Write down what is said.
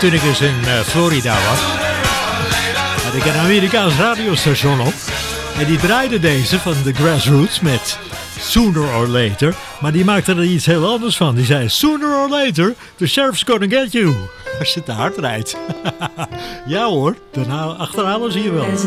Toen ik dus in Florida was, had ik een Amerikaans radiostation op. En die draaide deze van The Grassroots met Sooner or Later. Maar die maakte er iets heel anders van. Die zei, Sooner or Later, the sheriff's gonna get you. Als je te hard rijdt. Ja hoor, achterhalen zie je wel.